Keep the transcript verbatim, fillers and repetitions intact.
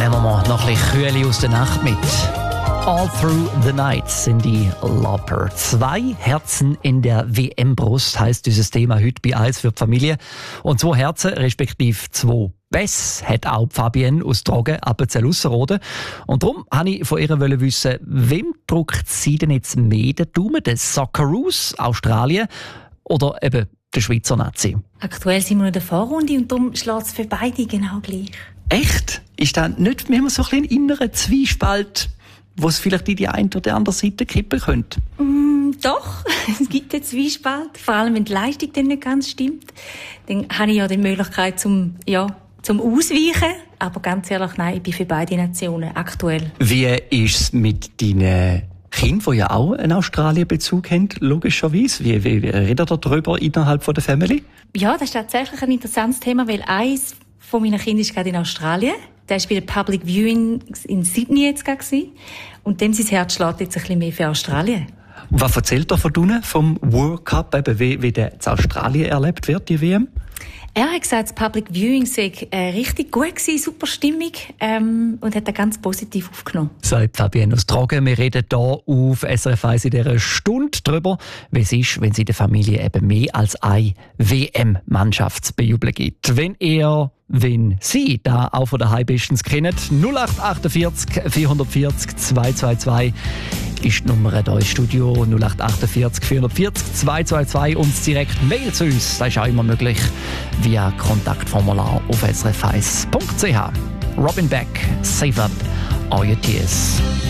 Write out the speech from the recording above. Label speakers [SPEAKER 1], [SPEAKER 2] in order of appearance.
[SPEAKER 1] nehmen wir mal noch ein bisschen Kühle aus der Nacht mit. All Through the Night sind die Lauper. Zwei Herzen in der W M-Brust heisst dieses Thema heute bei «Eis für die Familie». Und zwei Herzen, respektive zwei Bässe, hat auch Fabienne aus Trogen, Appenzell-Ausserrhoden. Und darum wollte ich von ihr wissen, wem drückt sie denn jetzt mehr den Daumen? Den Socceroos, Australien oder eben der Schweizer Nazi?
[SPEAKER 2] Aktuell sind wir in der Vorrunde und darum schlägt es für beide genau gleich.
[SPEAKER 1] Echt? Ist da nicht mehr so ein bisschen innerer Zwiespalt, wo es vielleicht in die eine oder andere Seite kippen könnte?
[SPEAKER 2] Mm, doch, es gibt einen Zwiespalt, vor allem wenn die Leistung dann nicht ganz stimmt. Dann habe ich ja die Möglichkeit zum, ja, zum Ausweichen, aber ganz ehrlich, nein, ich bin für beide Nationen aktuell.
[SPEAKER 1] Wie ist es mit deinen Kindern, die ja auch einen Australien-Bezug haben, logischerweise? Wie, wie, wie redet ihr darüber innerhalb von der Family?
[SPEAKER 2] Ja, das ist tatsächlich ein interessantes Thema, weil eins von meinen Kindern ist gerade in Australien. Der war bei der Public Viewing in Sydney jetzt gerade. Und dem sein Herz schlägt jetzt ein bisschen mehr für Australien.
[SPEAKER 1] Und was erzählt er von unten, vom World Cup, eben wie, wie der in Australien erlebt wird, die W M?
[SPEAKER 2] Er hat gesagt, das Public Viewing sei äh, richtig gut gewesen, super stimmig, ähm, und hat das ganz positiv aufgenommen. Sagt
[SPEAKER 1] Fabienne aus Trogen. Wir reden hier auf S R F eins in dieser Stunde darüber, wie es ist, wenn es in der Familie eben mehr als eine W M-Mannschaft zu bejubeln gibt. Wenn ihr, wenn Sie da auch von daheim bestens kennen, null acht achtundvierzig vierhundertvierzig zweihundertzweiundzwanzig ist die Nummer hier im Studio, null acht achtundvierzig vierhundertvierzig zweihundertzweiundzwanzig, und direkt Mail zu uns. Das ist auch immer möglich via Kontaktformular auf s r f eins punkt c h. Robin Beck, Save Up All Your Tears.